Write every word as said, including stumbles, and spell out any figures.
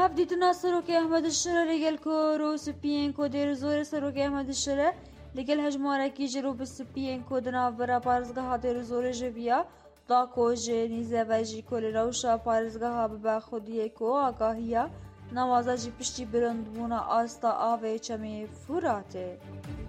دیتنا سروکی احمد الشره لگل کو رو سپین کو دیر زور سروکی احمد الشره لگل هجماره کی جرو بسپین کو دنا ورا پارزگاه دیر زور جویا دا کو جه نیزه و جی کل روشا پارزگاه ببا خودیه کو آگاهیا نوازا جی پشتی برندبونا آستا آوه چمی فوراته.